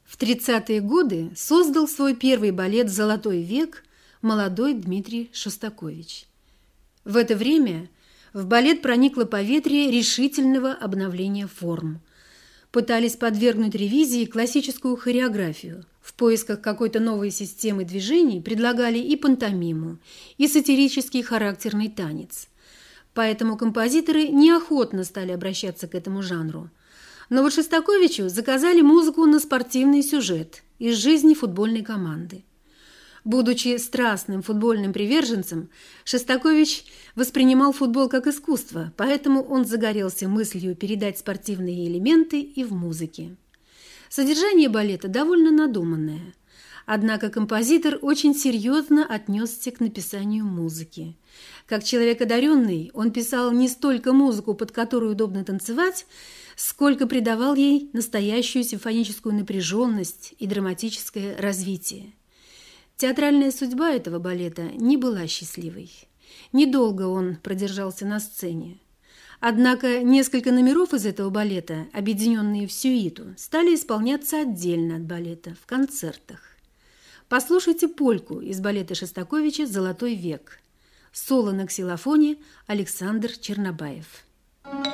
В 30-е годы создал свой первый балет «Золотой век» молодой Дмитрий Шостакович. В это время в балет проникло поветрие решительного обновления форм. Пытались подвергнуть ревизии классическую хореографию. В поисках какой-то новой системы движений предлагали и пантомиму, и сатирический характерный танец. Поэтому композиторы неохотно стали обращаться к этому жанру. Но вот Шостаковичу заказали музыку на спортивный сюжет из жизни футбольной команды. Будучи страстным футбольным приверженцем, Шостакович воспринимал футбол как искусство, поэтому он загорелся мыслью передать спортивные элементы и в музыке. Содержание балета довольно надуманное, однако композитор очень серьезно отнесся к написанию музыки. Как человек одаренный, он писал не столько музыку, под которую удобно танцевать, сколько придавал ей настоящую симфоническую напряженность и драматическое развитие. Театральная судьба этого балета не была счастливой. Недолго он продержался на сцене. Однако несколько номеров из этого балета, объединенные в сюиту, стали исполняться отдельно от балета, в концертах. Послушайте польку из балета Шостаковича «Золотой век». Соло на ксилофоне Александр Чернобаев.